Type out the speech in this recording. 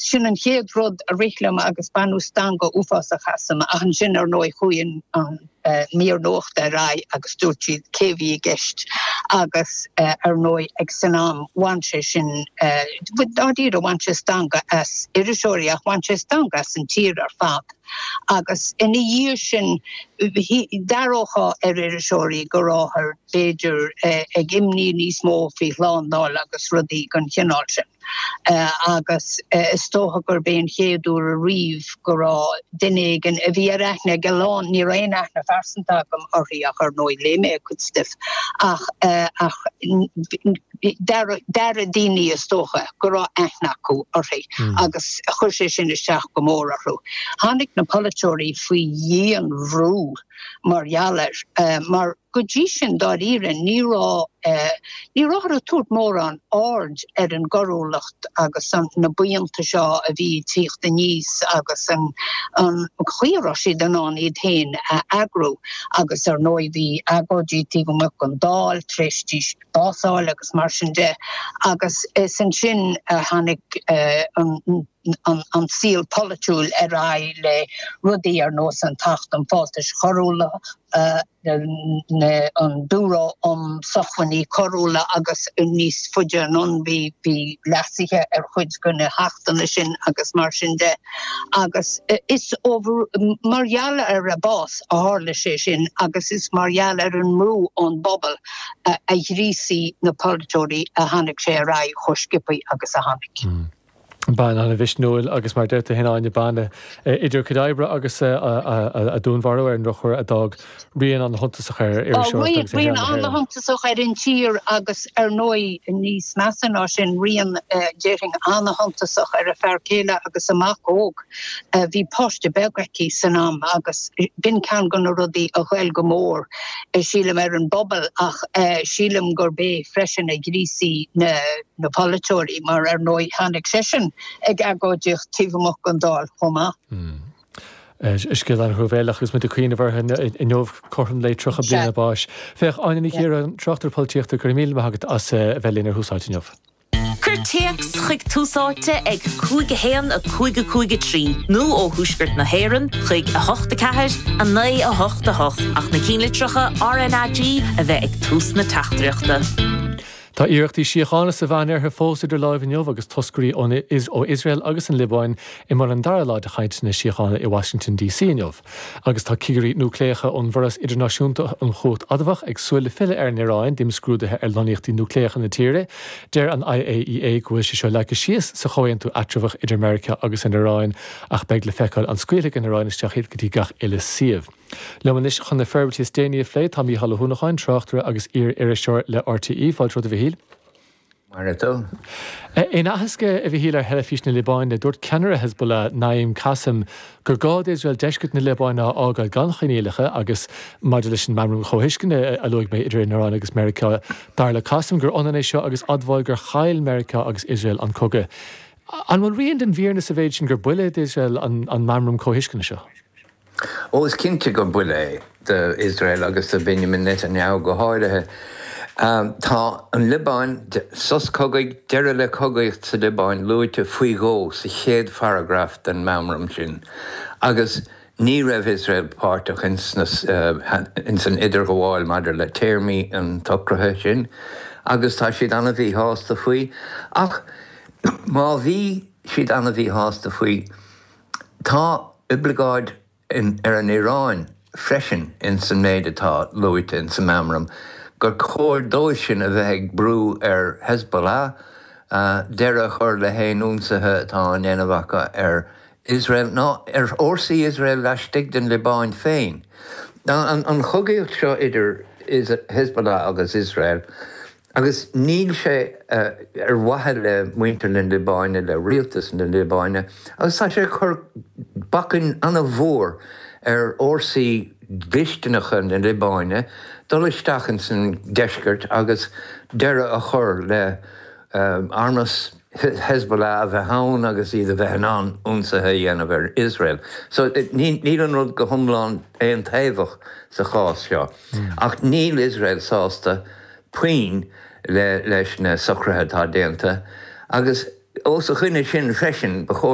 sin an chéad rud a réchlam agus banú stanga ufas a chasam a an sin nói chuin an meer nocht rai agus stochi kevi gest agus nói ag sanam wanche sin with adira wanche stanga as irisoria wanche stanga sin tír ar fad agus in a year sin darocha irisori goráhar beidir ag imní níos mó fi lánál agus rudí gan chinál sin agus stocha gur ben chéadú a riomh gorá dinnégan a bhí arachna galán ní réachna farsantagam orthaí ach ar nói léime chud ach dar a daoine a stocha gorá aithnaú orthaí agus chuir sé sin isteach go mór arú. Hannig na polytóí faoi dhéan rú marhealar mar godí sin dar íren ní rá a túirt mór an ard ar an gorúlacht agus na buanta seo a bhí tíocht a níos agus an chuirá si den an iad hain agrú agus ar nói bhí agódítí go mu an dáil tristí básáil agus mar sin de agus san sin hannig an síl polytúil rai le rudí ar nós an tacht an fáiltas chorúla an dúrá sochhaní chorúla agus níos fuide an bhí lasithe ar chuid gunna heachtainna sin agus mar sin de agus is over margheall ar a bás a hála sé sin agus is margheall ar an mú an bobbal a dhrísaí na polytóí a hannig sé rai chuskipaí agus a hannig. Ban an a visnúil agus mar deirta hinna banna idir Cadabra agus a dúnharú ar an rochur a dag rion an huntasach ar rion an huntasach ar an tír agus ar nói níos mesan á sin rion déing an huntasach ar a fearcéile agus amach óg bhí poiste begaí san am agus bin cean gan rudí a chhfuil go mór sílam ar an bobbal ach sílam gur bé freisin a grísaí na polytóí mar ar nói hannig sesin ag agóideocht tíomach an dáil chomá. Iscil an chuhhéach gus mu a cuioine bhartha in nómh chum le trocha bliana báis. Fech aine chéar an trachtar políochtta gur míle hagat as bhelínar húsáitineomh. Curteax chuig túsáte ag cúige héan a cúige trí. Nó ó thuisgurt na héireann chuig a 8 ceathir a 9 a 8 ach na cín litrocha RNAG a bheith ag tús na teachtareachta. Tá iarachtaí síochána sa bhain ar fósaidir láimhneomh agus toscarí ó Israel agus an Libáin I mar an dara láid a chaint na síochána I Washington DC inmh. Agus tá cigarí núcléacha ón bhras idirnáisiúnta an chót admhach ag suaille fille ar Iráin dim scrúdathe ar loníochtaí núcléacha na tíre, déir an IAEA go bhfuil sé seo leice síos sa chóonn tú atramhach idir America agus an Iráin ach beag le feiceáil an scuile an Iráin isteach iad gotí gach ile siomh. Leis chun na ferbiltí déine flé tá í hallúnaáin trachtra agus iriseir le RTE fáil tro a bhí híl. Marito. In ahasca a bhí híl ar heilefís na Libáin le dúirt ceannar a Hezbollah Naim Qassem gur gád Israel deiscut na Libáin ágáil gan chinéalacha agus maidir leis an mamrún chohiiscinne a luigh mé idir Iráin agus America darla Qassem gur onan é seo agus admháil gur chail America agus Israel an coga. An bhfuil rion den bhíar na sa bhéid sin gur buile Israel an mamrún chohiiscinne seo. Is cinnte go buile de Israel agus a Benjamin Netanyahu go háirithe. Tá an Libáin sos cogaigh deire le cogaíocht sa Libáin luite faoi gó sa chéad paragraf den mamram sin. Agus ní raibh Israel páirteach in san idir go bháil maidir le téirmí an tocrathe sin. Agus tá siad anna bhí hásta faoi. Ach má bhí siad anna bhí hásta faoi, tá obligáid ar an Iráin freisin in san méid atá luite in sa mamram. Gur cóir dóis sin a bheith ag brú ar Hezbollah, deire chuir le héin únsathe atá an dhéanamhacha ar Israel, ná ar orsaí Israel leistigh den Libáin féin. An chogaíocht seo idir Hezbollah agus Israel, agus níl sé ar wathe le muintir na Libáine, le rialtas na Libáine, agus tá sé chur bacin anna bhór ar orsaí dhisteanacha na Libáine, dul isteachchan san deisgurt agus deire a chur le armas Hezbollah a bheith hán agus iad a bheith an únsathe dhéanamh ar Israel. So ní an rud go thomláin éon taobhach sa chás seo. Ach níl Israel sásta puin leis na socrathe tá déanta agus ó sa chuine sin freisin